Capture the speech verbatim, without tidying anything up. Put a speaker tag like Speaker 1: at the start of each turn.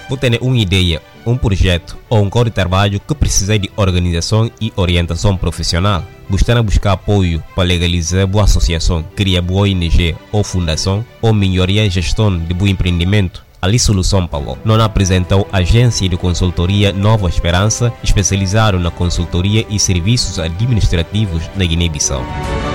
Speaker 1: Vou ter uma ideia, um projeto ou um código de trabalho que precisa de organização e orientação profissional. Gostaria de buscar apoio para legalizar boa associação, criar boa O N G ou fundação ou melhoria e gestão de bom empreendimento. Ali Solução Paulo não apresentou agência de consultoria Nova Esperança, especializado na consultoria e serviços administrativos na Guiné-Bissau.